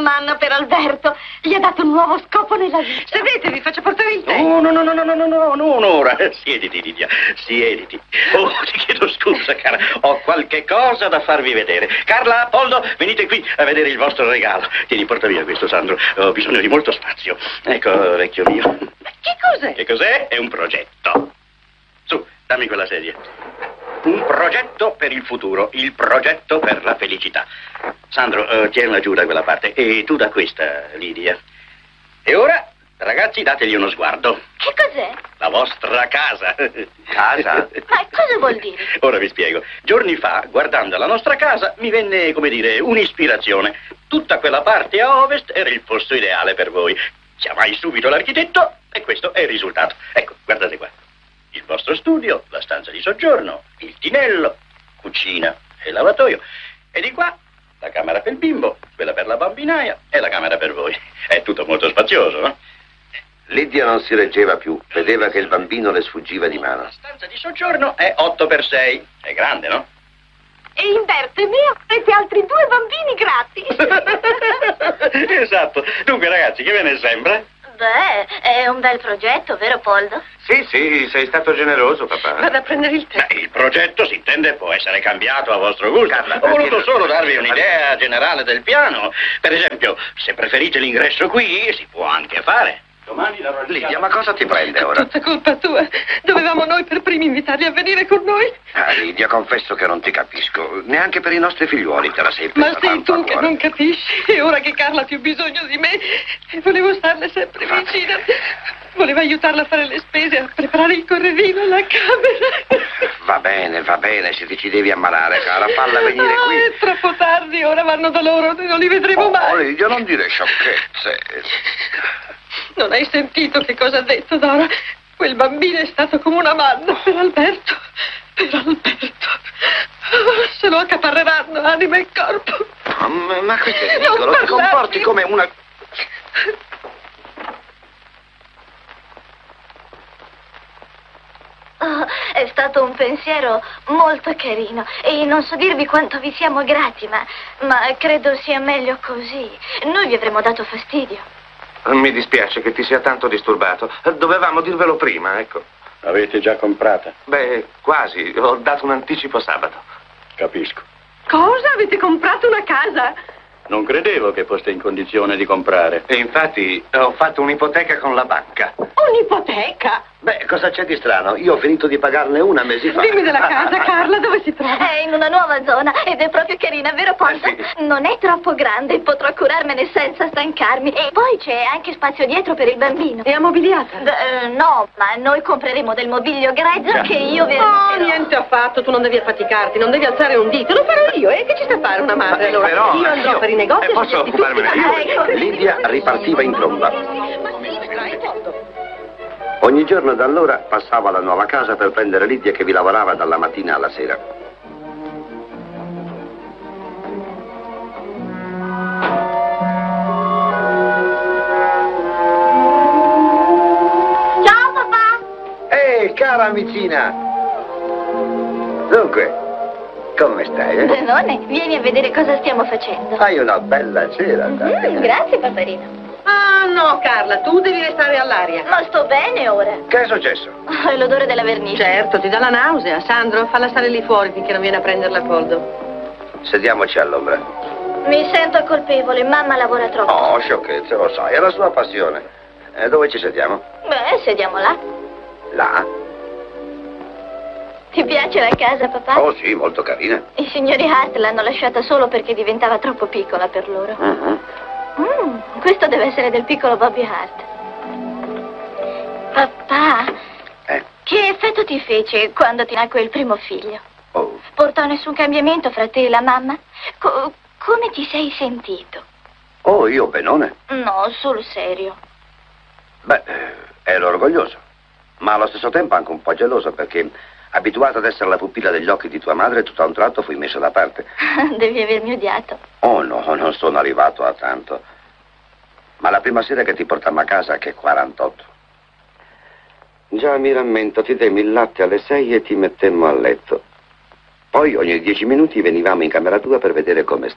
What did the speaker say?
Manna per Alberto. Gli ha dato un nuovo scopo nella vita. Sedete, vi faccio portare il tè. No, non ora. Siediti, Lidia, siediti. Oh, ti chiedo scusa, cara. Ho qualche cosa da farvi vedere. Carla, Poldo, venite qui a vedere il vostro regalo. Tieni, porta via questo, Sandro. Ho bisogno di molto spazio. Ecco, vecchio mio. Ma che cos'è? Che cos'è? È un progetto. Su, dammi quella sedia. Un progetto per il futuro, il progetto per la felicità. Sandro, tienila giù da quella parte e tu da questa, Lidia. E ora, ragazzi, dategli uno sguardo. Che cos'è? La vostra casa. Casa? Ma cosa vuol dire? Ora vi spiego. Giorni fa, guardando la nostra casa, mi venne, come dire, un'ispirazione. Tutta quella parte a ovest era il posto ideale per voi. Chiamai subito l'architetto e questo è il risultato. Ecco, guardate qua. Il vostro studio, la stanza di soggiorno, il tinello, cucina e lavatoio. E di qua la camera per il bimbo, quella per la bambinaia e la camera per voi. È tutto molto spazioso, no? Lidia non si reggeva più, vedeva che il bambino le sfuggiva di mano. La stanza di soggiorno è 8x6, è grande, no? E Inverto e me avrete altri 2 bambini gratis. Esatto. Dunque, ragazzi, che ve ne sembra? Beh, è un bel progetto, vero Poldo? Sì, sei stato generoso, papà. Vado a prendere il tè. Il progetto, si intende, può essere cambiato a vostro gusto. Carla, Ho voluto tranquillo. solo darvi un'idea generale del piano. Per esempio, se preferite l'ingresso qui, si può anche fare. Domani darò il Lidia, ma cosa ti prende ora? Tutta colpa tua. Dovevamo noi per primi invitarli a venire con noi. Ah, Lidia, confesso che non ti capisco. Neanche per i nostri figliuoli te la sei presa Ma sei tanto a tu che cuore. non capisci. E ora che Carla ha più bisogno di me, e volevo starle sempre vicina. Volevo aiutarla a fare le spese, a preparare il corredino, la camera. Va bene, se ti ci devi ammalare, cara, falla venire No, qui. è troppo tardi, ora vanno da loro, non li vedremo mai. Lidia, non dire sciocchezze. Non hai sentito che cosa ha detto Dora? Quel bambino è stato come una manna per Alberto. Per Alberto. Se lo accaparreranno anima e corpo. Ma questo è Non ridicolo, ti comporti parlarmi. come una... Oh, è stato un pensiero molto carino e non so dirvi quanto vi siamo grati, ma credo sia meglio così. Noi vi avremmo dato fastidio. Mi dispiace che ti sia tanto disturbato. Dovevamo dirvelo prima, ecco. Avete già comprata? Beh, quasi. Ho dato un anticipo sabato. Capisco. Cosa? Avete comprato una casa? Non credevo che foste in condizione di comprare. E infatti ho fatto un'ipoteca con la banca. Un'ipoteca? Beh, cosa c'è di strano? Io ho finito di pagarne una mesi fa. Dimmi della casa, Carla, dove si trova? È in una nuova zona ed è proprio carina, vero Ponta? Sì. Non è troppo grande, potrò curarmene senza stancarmi. E poi c'è anche spazio dietro per il bambino. È ammobiliata? No, ma noi compreremo del mobilio grezzo che io vi Niente affatto, tu non devi affaticarti, non devi alzare un dito, lo farò io, e che ci sta a fare una madre allora? Però, io andrò per i negozi e posso gestisco occuparmene tutti. io? Ecco. Lidia ripartiva in tromba. Ma sì, vedrai, Poldo. Ogni giorno da allora passavo alla nuova casa per prendere Lidia che vi lavorava dalla mattina alla sera. Ciao papà! Ehi, cara amicina! Dunque, come stai, Benone, vieni a vedere cosa stiamo facendo. Hai una bella cera, dai. Grazie paperino. Ah, no, Carla, tu devi restare all'aria. Ma sto bene ora. Che è successo? È l'odore della vernice. Certo, ti dà la nausea. Sandro, falla stare lì fuori finché non viene a prenderla Poldo. Sediamoci all'ombra. Mi sento colpevole, mamma lavora troppo. Oh, sciocchezze, lo sai, è la sua passione. Dove ci sediamo? Beh, sediamo là. Là? Ti piace la casa, papà? Oh sì, molto carina. I signori Hart l'hanno lasciata solo perché diventava troppo piccola per loro. Mhm. Questo deve essere del piccolo Bobby Hart. Papà, che effetto ti fece quando ti nacque il primo figlio? Oh. Portò nessun cambiamento fra te e la mamma? Come ti sei sentito? Oh, io benone. No, sul serio. Beh, ero orgoglioso, ma allo stesso tempo anche un po' geloso perché, abituato ad essere la pupilla degli occhi di tua madre, tutto a un tratto fui messo da parte. Devi avermi odiato. Oh no, non sono arrivato a tanto. Ma la prima sera che ti portammo a casa, che 48. Già mi rammento, ti demmi il latte alle 6 e ti mettemmo a letto. Poi ogni 10 minuti venivamo in camera tua per vedere come